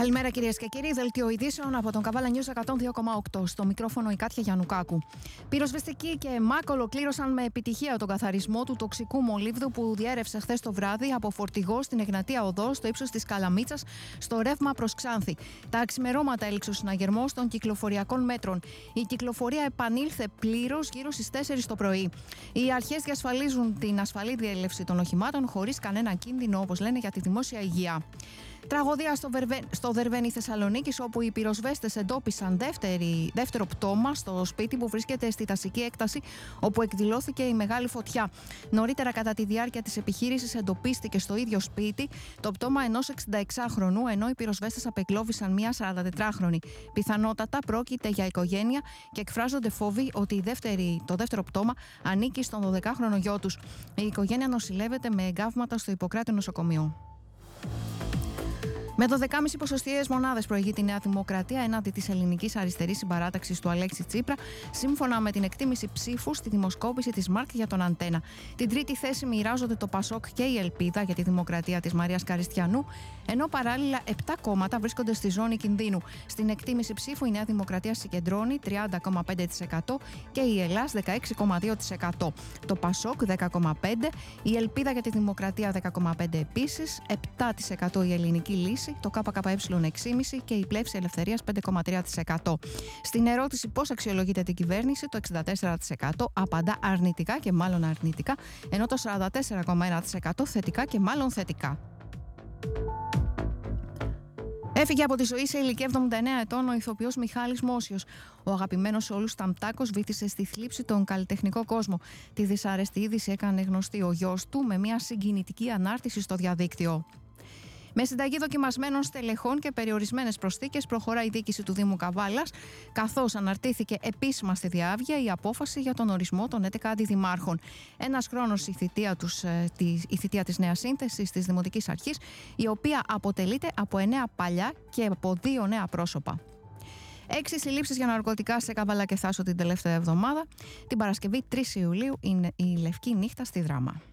Καλημέρα κυρίες και κύριοι, δελτίο ειδήσεων από τον Καβάλα News 102,8. Στο μικρόφωνο η Κάτια Γιαννουκάκου. Πυροσβεστικοί και ΜΑΚ ολοκλήρωσαν με επιτυχία τον καθαρισμό του τοξικού μολύβδου που διέρευσε χθες το βράδυ από φορτηγό στην Εγνατία Οδό στο ύψος της Καλαμίτσας στο ρεύμα προς Ξάνθη. Τα ξημερώματα έληξε ο συναγερμός των κυκλοφοριακών μέτρων. Η κυκλοφορία επανήλθε πλήρως γύρω στις 4 το πρωί. Οι αρχές διασφαλίζουν την ασφαλή διέλευση των οχημάτων χωρίς κανένα κίνδυνο, όπως λένε, για τη δημόσια υγεία. Τραγωδία στο Δερβένι Θεσσαλονίκης, όπου οι πυροσβέστες εντόπισαν δεύτερο πτώμα στο σπίτι που βρίσκεται στη δασική έκταση όπου εκδηλώθηκε η μεγάλη φωτιά. Νωρίτερα, κατά τη διάρκεια της επιχείρησης, εντοπίστηκε στο ίδιο σπίτι το πτώμα ενός 66χρονου, ενώ οι πυροσβέστες απεγκλώβησαν μία 44χρονη. Πιθανότατα πρόκειται για οικογένεια και εκφράζονται φόβοι ότι το δεύτερο πτώμα ανήκει στον 12χρονο γιο τους. Η οικογένεια νοσηλεύεται με εγκάβματα στο Ιπποκράτη νοσοκομείο. Με 12,5 ποσοστιαίες μονάδες προηγεί η Νέα Δημοκρατία έναντι της ελληνικής αριστερής συμπαράταξης του Αλέξη Τσίπρα, σύμφωνα με την εκτίμηση ψήφου στη δημοσκόπηση της ΜΑΡΚ για τον Αντένα. Την τρίτη θέση μοιράζονται το ΠΑΣΟΚ και η Ελπίδα για τη Δημοκρατία της Μαρίας Καριστιανού, ενώ παράλληλα 7 κόμματα βρίσκονται στη ζώνη κινδύνου. Στην εκτίμηση ψήφου η Νέα Δημοκρατία συγκεντρώνει 30,5% και η Ελλάς 16,2%. Το ΠΑΣΟΚ 10,5%, η Ελπίδα για τη Δημοκρατία 10,5% επίσης, 7% η Ελληνική Λύση, το ΚΚΕ 6,5% και η Πλεύση Ελευθερίας 5,3%. Στην ερώτηση πώς αξιολογείται την κυβέρνηση, το 64% απαντά αρνητικά και μάλλον αρνητικά, ενώ το 44,1% θετικά και μάλλον θετικά. Έφυγε από τη ζωή σε ηλικία 79 ετών ο ηθοποιός Μιχάλης Μόσιος. Ο αγαπημένος σε όλους Ταμτάκος βήθησε στη θλίψη τον καλλιτεχνικό κόσμο. Τη δυσάρεστη είδηση έκανε γνωστή ο γιος του με μια συγκινητική ανάρτηση στο διαδίκτυο. Με συνταγή δοκιμασμένων στελεχών και περιορισμένες προσθήκες προχωρά η διοίκηση του Δήμου Καβάλας, καθώς αναρτήθηκε επίσημα στη Διάβγεια η απόφαση για τον ορισμό των 11 αντιδημάρχων. Ένας χρόνος η θητεία της νέας σύνθεσης της Δημοτικής Αρχής, η οποία αποτελείται από 9 παλιά και από 2 νέα πρόσωπα. 6 συλλήψεις για ναρκωτικά σε Καβάλα και Θάσο την τελευταία εβδομάδα. Την Παρασκευή 3 Ιουλίου είναι η Λευκή Νύχτα στη Δράμα.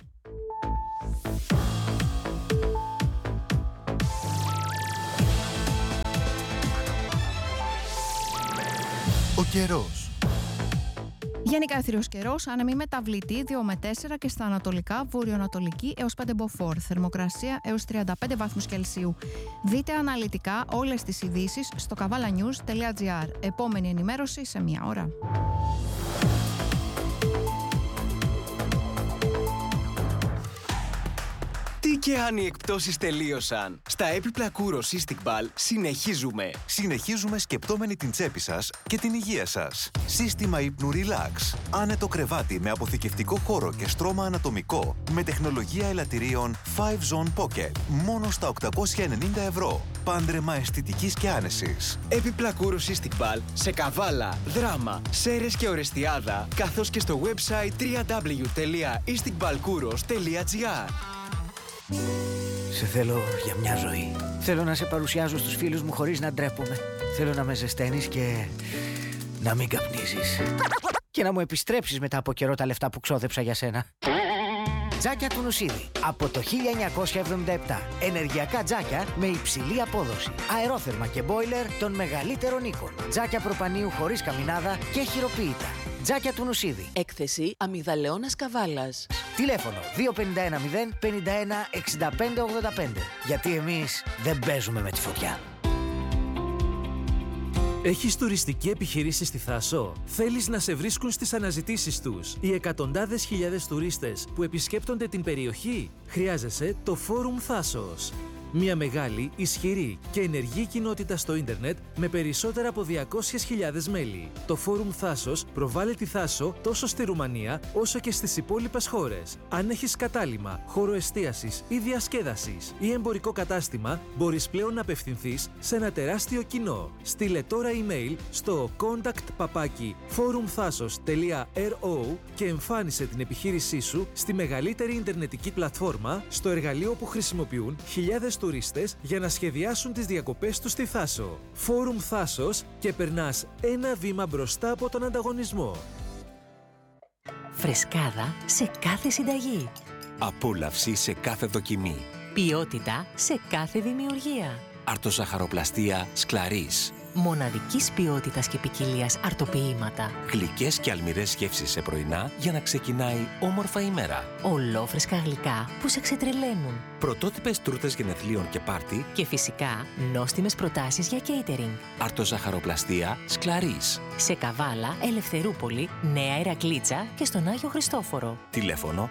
Ο καιρός. Γενικά αιθριος καιρός, άνεμη μεταβλητή 2 με 4 και στα ανατολικά βορειοανατολική έως 5 μποφόρ. Θερμοκρασία έως 35 βαθμούς Κελσίου. Δείτε αναλυτικά όλες τις ειδήσεις στο kavalanews.gr. Επόμενη ενημέρωση σε 1 ώρα. Τι και αν οι εκπτώσεις τελείωσαν. Στα έπιπλα Kouros Istikbal Συνεχίζουμε σκεπτόμενοι την τσέπη σας και την υγεία σας. Σύστημα ύπνου Relax. Άνετο κρεβάτι με αποθηκευτικό χώρο και στρώμα ανατομικό με τεχνολογία ελαττηρίων 5 Zone Pocket. Μόνο στα 890 ευρώ. Πάντρεμα αισθητικής και άνεσης. Έπιπλα Kouros Istikbal σε Καβάλα, Δράμα, Σέρρες και Ορεστιάδα, καθώς και στο website www.istikbalkouros.gr. Σε θέλω για μια ζωή. Θέλω να σε παρουσιάζω στους φίλους μου χωρίς να ντρέπομαι. Θέλω να με ζεσταίνεις και να μην καπνίζεις. Και να μου επιστρέψεις μετά από καιρό τα λεφτά που ξόδεψα για σένα. Τζάκια του Νουσίδη. Από το 1977. Ενεργειακά τζάκια με υψηλή απόδοση. Αερόθερμα και μπόιλερ των μεγαλύτερων οίκων. Τζάκια προπανίου χωρίς καμινάδα και χειροποίητα. Τζάκια του Νουσίδη. Έκθεση Αμυγδαλαιώνας Καβάλας. Τηλέφωνο 2510 51 65 85. Γιατί εμείς δεν παίζουμε με τη φωτιά. Έχεις τουριστική επιχείρηση στη Θάσο? Θέλεις να σε βρίσκουν στις αναζητήσεις τους οι εκατοντάδες χιλιάδες τουρίστες που επισκέπτονται την περιοχή? Χρειάζεσαι το Φόρουμ Θάσος. Μια μεγάλη, ισχυρή και ενεργή κοινότητα στο ίντερνετ με περισσότερα από 200.000 μέλη. Το Φόρουμ Θάσος προβάλλει τη Θάσο τόσο στη Ρουμανία όσο και στις υπόλοιπες χώρες. Αν έχεις κατάλημα, χώρο εστίασης ή διασκέδασης ή εμπορικό κατάστημα, μπορείς πλέον να απευθυνθείς σε ένα τεράστιο κοινό. Στείλε τώρα email στο contact@forumthasos.ro και εμφάνισε την επιχείρησή σου στη μεγαλύτερη ιντερνετική πλατφόρμα, στο εργαλείο που χρησιμοποιούν χιλιάδες τουρίστες για να σχεδιάσουν τις διακοπές τους στη Θάσο. Φόρουμ Θάσος και περνάς ένα βήμα μπροστά από τον ανταγωνισμό. Φρεσκάδα σε κάθε συνταγή. Απόλαυση σε κάθε δοκιμή. Ποιότητα σε κάθε δημιουργία. Αρτοζαχαροπλαστία Σκλαρίς. Μοναδικής ποιότητας και ποικιλίας αρτοποιήματα. Γλυκές και αλμυρές γεύσεις σε πρωινά για να ξεκινάει όμορφα ημέρα. Ολόφρεσκα γλυκά που σε ξετρελαίνουν. Πρωτότυπες τούρτες γενεθλίων και πάρτι. Και φυσικά νόστιμες προτάσεις για catering. Αρτοζαχαροπλαστία Σκλαρίς. Σε Καβάλα, Ελευθερούπολη, Νέα Ηρακλήτσα και στον Άγιο Χριστόφορο. Τηλέφωνο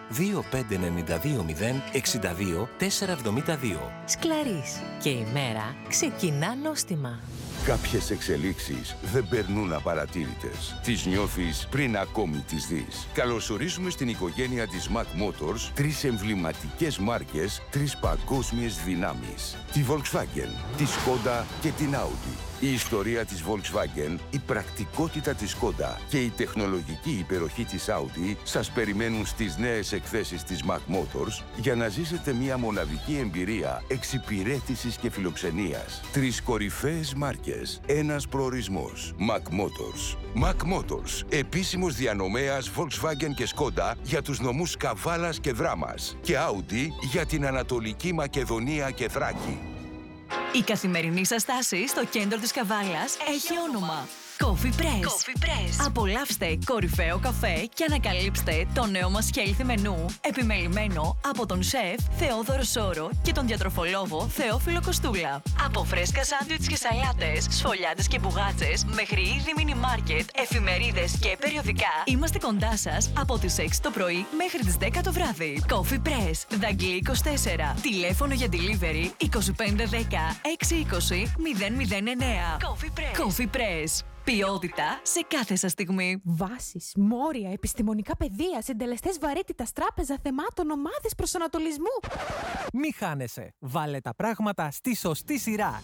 25920 62 472. Σκλαρίς. Και η μέρα ξεκινά νόστιμα. Κάποιες εξελίξεις δεν περνούν απαρατήρητες. Τις νιώθεις πριν ακόμη τις δεις. Καλωσορίζουμε στην οικογένεια της Mac Motors 3 εμβληματικές μάρκες, 3 παγκόσμιες δυνάμεις. Τη Volkswagen, τη Skoda και την Audi. Η ιστορία της Volkswagen, η πρακτικότητα της Skoda και η τεχνολογική υπεροχή της Audi σας περιμένουν στις νέες εκθέσεις της Mac Motors για να ζήσετε μια μοναδική εμπειρία εξυπηρέτησης και φιλοξενίας. 3 κορυφαίες μάρκες, ένας προορισμός. Mac Motors. Mac Motors, επίσημος διανομέας Volkswagen και Skoda για τους νομούς Καβάλας και Δράμας και Audi για την Ανατολική Μακεδονία και Θράκη. Η καθημερινή σας στάση στο κέντρο της Καβάλας έχει όνομα. Coffee Press. Απολαύστε κορυφαίο καφέ και ανακαλύψτε το νέο μας healthy μενού, επιμελημένο από τον σεφ Θεόδωρο Σόρο και τον διατροφολόγο Θεόφιλο Κοστούλα. Από φρέσκα σάντουιτς και σαλάτες, σφολιάτες και μπουγάτσες, μέχρι είδη μίνι μάρκετ, εφημερίδες και περιοδικά, είμαστε κοντά σας από τις 6 το πρωί μέχρι τις 10 το βράδυ. Coffee Press, Δαγκλή 24. Τηλέφωνο για delivery 2510 620 009. Coffee Press. Ποιότητα σε κάθε σας στιγμή. Βάσεις, μόρια, επιστημονικά πεδία, συντελεστές βαρύτητας, τράπεζα θεμάτων, ομάδες προσανατολισμού. Μη χάνεσαι. Βάλε τα πράγματα στη σωστή σειρά.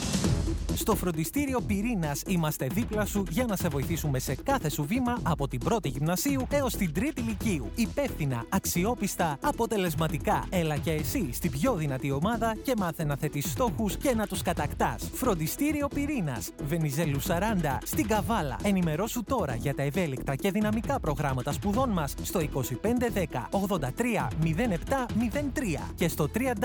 Στο φροντιστήριο Πυρήνας είμαστε δίπλα σου για να σε βοηθήσουμε σε κάθε σου βήμα από την πρώτη γυμνασίου έως την τρίτη λυκείου. Υπεύθυνα, αξιόπιστα, αποτελεσματικά. Έλα και εσύ στην πιο δυνατή ομάδα και μάθε να θέτεις στόχους και να τους κατακτάς. Φροντιστήριο Πυρήνας, Βενιζέλου 40, στην Καβάλα. Ενημερώσου τώρα για τα ευέλικτα και δυναμικά προγράμματα σπουδών μας στο 2510 83 07 03 και στο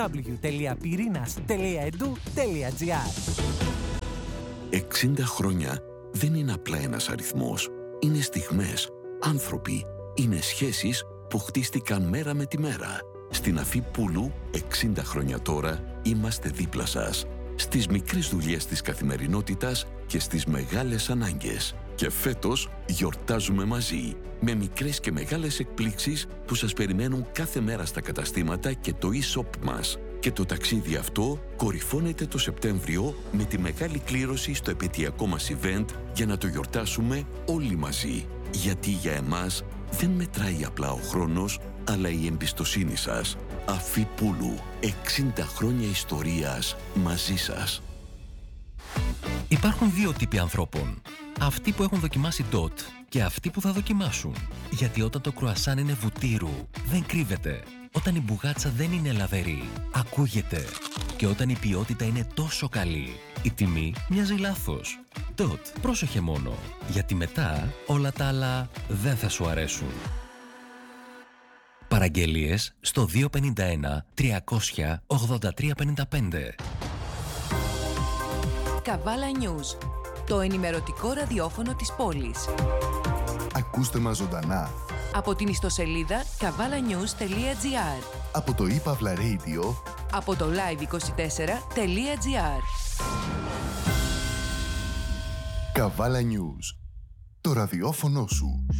www.pyrinas.edu.gr. 60 χρόνια δεν είναι απλά ένας αριθμός. Είναι στιγμές, άνθρωποι, είναι σχέσεις που χτίστηκαν μέρα με τη μέρα. Στην Αφή Πούλου, 60 χρόνια τώρα, είμαστε δίπλα σας. Στις μικρές δουλειές της καθημερινότητας και στις μεγάλες ανάγκες. Και φέτος γιορτάζουμε μαζί, με μικρές και μεγάλες εκπλήξεις που σας περιμένουν κάθε μέρα στα καταστήματα και το e-shop μας. Και το ταξίδι αυτό κορυφώνεται το Σεπτέμβριο με τη μεγάλη κλήρωση στο επαιτειακό μας event για να το γιορτάσουμε όλοι μαζί. Γιατί για εμάς δεν μετράει απλά ο χρόνος, αλλά η εμπιστοσύνη σας. Αφή Πούλου, 60 χρόνια ιστορίας μαζί σας. Υπάρχουν δύο τύποι ανθρώπων. Αυτοί που έχουν δοκιμάσει DOT και αυτοί που θα δοκιμάσουν. Γιατί όταν το κρουασάν είναι βουτύρου, δεν κρύβεται. Όταν η μπουγάτσα δεν είναι λαβερή, ακούγεται. Και όταν η ποιότητα είναι τόσο καλή, η τιμή μοιάζει λάθος. DOT, πρόσεχε μόνο, γιατί μετά όλα τα άλλα δεν θα σου αρέσουν. Παραγγελίες στο 251 300 8355. Καβάλα News, το ενημερωτικό ραδιόφωνο της πόλης. Ακούστε μας ζωντανά από την ιστοσελίδα kavalanews.gr, από το ePavla Radio, από το live24.gr. Καβάλα News, το ραδιόφωνο σου.